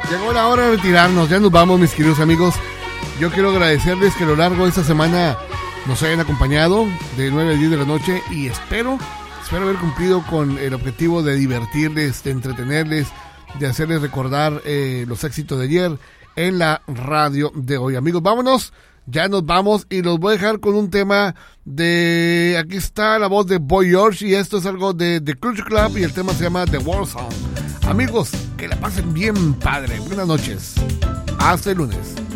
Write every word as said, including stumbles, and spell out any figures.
Llegó la hora de retirarnos, ya nos vamos, mis queridos amigos. Yo quiero agradecerles que a lo largo de esta semana nos hayan acompañado de nueve a diez de la noche y espero, espero haber cumplido con el objetivo de divertirles, de entretenerles, de hacerles recordar eh, los éxitos de ayer en la radio de hoy. Amigos, vámonos, ya nos vamos y los voy a dejar con un tema de... Aquí está la voz de Boy George y esto es algo de The Culture Club y el tema se llama The War Song. Amigos, que la pasen bien padre. Buenas noches. Hasta el lunes.